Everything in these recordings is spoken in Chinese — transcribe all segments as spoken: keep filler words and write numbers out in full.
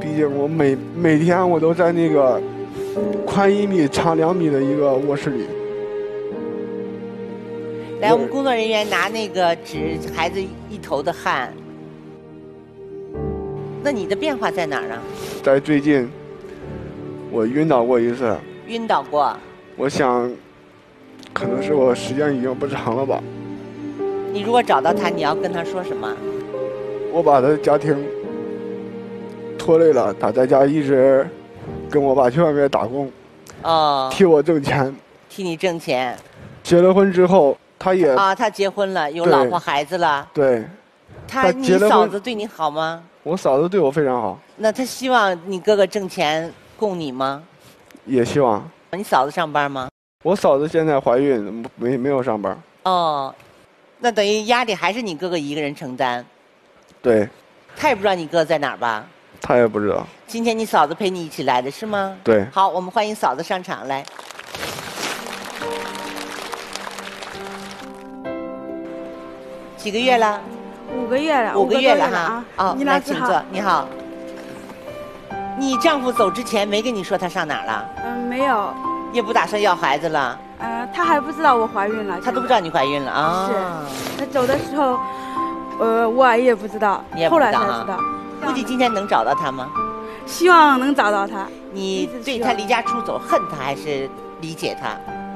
毕竟我每每天我都在那个宽一米、长两米的一个卧室里。 来，我们工作人员拿那个纸，孩子一头的汗。那你的变化在哪儿呢？ 在最近，我晕倒过一次。 晕倒过。 我想，可能是我时间已经不长了吧。 你如果找到他，你要跟他说什么？ 我把他的家庭拖累了，他在家一直跟我爸去外面打工， 哦， 替我挣钱， 替你挣钱。 结了婚之后，他也啊，他结婚了，有老婆孩子了。 对。 他，你嫂子对你好吗？ 我嫂子对我非常好。 那他希望你哥哥挣钱供你吗？ 也希望。 你嫂子上班吗？ 我嫂子现在怀孕，没没有上班。 哦，那等于压力还是你哥哥一个人承担。 对。 他也不知道你哥在哪儿吧？ 他也不知道。 今天你嫂子陪你一起来的是吗？ 对。 好，我们欢迎嫂子上场来。几个月了？ 五个月了。 五个月了哈。 哦，来，请坐。你好。你丈夫走之前没跟你说他上哪儿了？ 嗯，没有。 也不打算要孩子了？ 呃，他还不知道我怀孕了。 他都不知道你怀孕了啊？ 是。他走的时候，呃，我也不知道。 你也不知道。 后来才知道。 估计今天能找到他吗？ 希望能找到他。 你对他离家出走恨他还是理解他？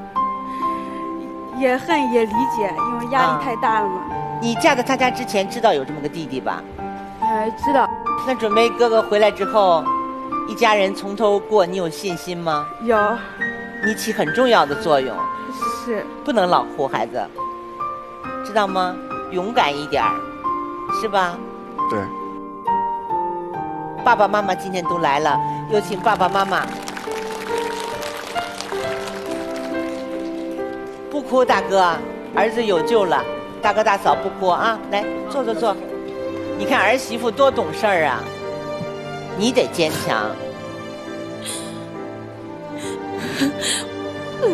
也恨也理解，因为压力太大了嘛。 你嫁到他家之前知道有这么个弟弟吧？ 呃，知道。 那准备哥哥回来之后，一家人从头过，你有信心吗？ 有。 你起很重要的作用。 是。 不能老哭，孩子，知道吗？勇敢一点儿，是吧？ 对。 爸爸妈妈今天都来了，有请爸爸妈妈。不哭，大哥，儿子有救了。大哥大嫂不哭啊，来坐坐坐。你看儿媳妇多懂事儿啊，你得坚强。